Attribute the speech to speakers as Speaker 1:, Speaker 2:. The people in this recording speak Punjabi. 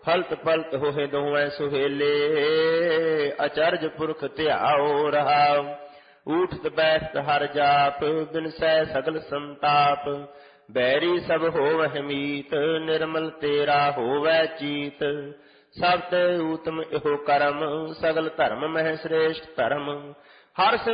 Speaker 1: ਫਲਤ ਫਲਤ ਹੋਏ ਦੋਵੇਂ ਸੁਹੇਲੇ, ਅਚਰਜ ਪੁਰਖ ਧਿਆਓ ਰਹਾਉ। ਊਠਤ ਬੈਠਤ ਹਰ ਜਾਪ, ਬਿਨਸੈ ਸਗਲ ਸੰਤਾਪ। ਬੈਰੀ ਸਭ ਹੋਵਹਿ ਮੀਤ, ਨਿਰਮਲ ਤੇਰਾ ਹੋਵੈ ਚੀਤ। ਸਭ ਤੇ ਊਤਮ ਇਹੋ ਕਰਮ, ਸਗਲ ਧਰਮ ਮਹਿ ਸ੍ਰੇਸ਼ਟ ਧਰਮ। ਹਰ